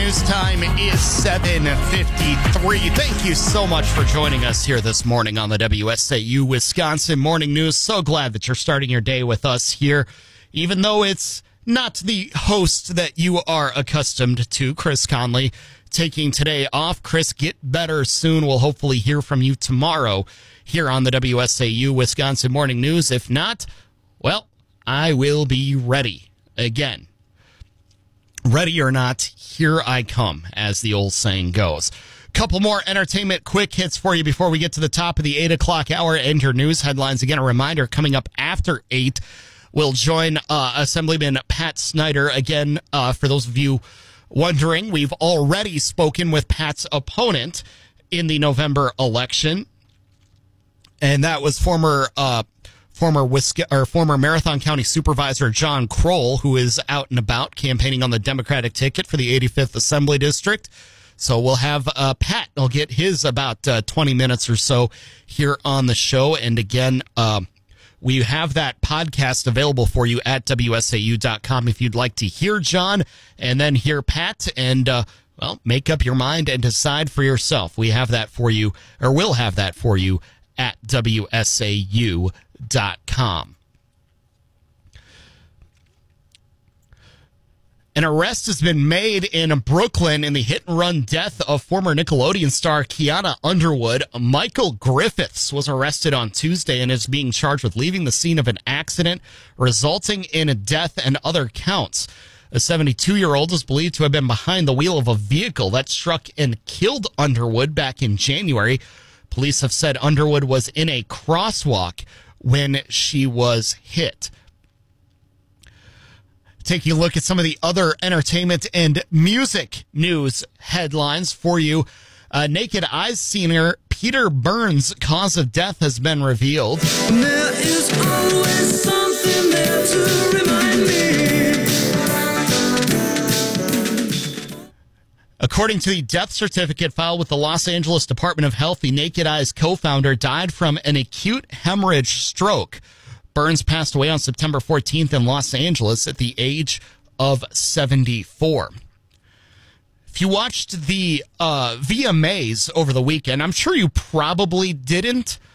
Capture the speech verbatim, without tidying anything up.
news time is seven fifty-three. Thank you so much for joining us here this morning on the W S A U Wisconsin Morning News. So glad that you're starting your day with us here, even though it's not the host that you are accustomed to, Chris Conley, taking today off. Chris, get better soon. We'll hopefully hear from you tomorrow here on the W S A U Wisconsin Morning News. If not, well, I will be ready again. Ready or not, here I come, as the old saying goes. Couple more entertainment quick hits for you before we get to the top of the eight o'clock hour and your news headlines. Again, a reminder, coming up after eight, we'll join uh, Assemblyman Pat Snyder. Again, uh, for those of you wondering, we've already spoken with Pat's opponent in the November election, and that was former uh, former Wisc- or former Marathon County Supervisor John Kroll, who is out and about campaigning on the Democratic ticket for the eighty-fifth Assembly District. So we'll have uh, Pat. He'll get his about uh, twenty minutes or so here on the show. And again, uh, we have that podcast available for you at W S A U dot com if you'd like to hear John and then hear Pat and, uh, well, make up your mind and decide for yourself. We have that for you, or we'll have that for you at W S A U dot com. An arrest has been made in Brooklyn in the hit-and-run death of former Nickelodeon star Kiana Underwood. Michael Griffiths was arrested on Tuesday and is being charged with leaving the scene of an accident resulting in a death and other counts. A seventy-two-year-old is believed to have been behind the wheel of a vehicle that struck and killed Underwood back in January. Police have said Underwood was in a crosswalk when she was hit. Taking a look at some of the other entertainment and music news headlines for you. Uh, Naked Eyes singer Peter Burns' cause of death has been revealed. There is always something there to remind me. According to the death certificate filed with the Los Angeles Department of Health, the Naked Eyes co-founder died from an acute hemorrhage stroke. Burns passed away on September fourteenth in Los Angeles at the age of seventy-four. If you watched the uh, V M As over the weekend, I'm sure you probably didn't,